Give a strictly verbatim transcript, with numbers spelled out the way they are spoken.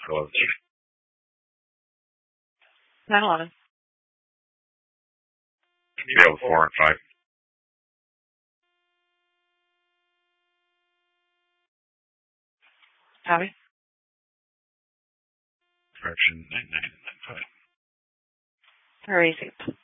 Hello. nine eleven. Scale four and five. Copy. Correction nine nine nine five. Very easy.